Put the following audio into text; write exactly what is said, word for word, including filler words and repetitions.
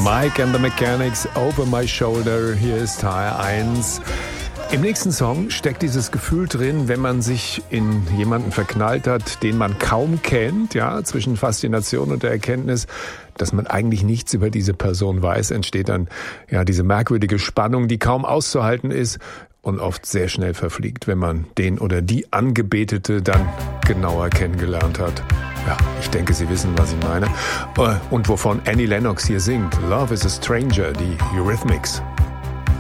Mike and the Mechanics, Over My Shoulder. Hier ist H R eins. Im nächsten Song steckt dieses Gefühl drin, wenn man sich in jemanden verknallt hat, den man kaum kennt, ja, zwischen Faszination und der Erkenntnis, dass man eigentlich nichts über diese Person weiß, entsteht dann ja diese merkwürdige Spannung, die kaum auszuhalten ist und oft sehr schnell verfliegt, wenn man den oder die Angebetete dann genauer kennengelernt hat. Ja, ich denke, Sie wissen, was ich meine. Und wovon Annie Lennox hier singt. Love is a Stranger, die Eurythmics.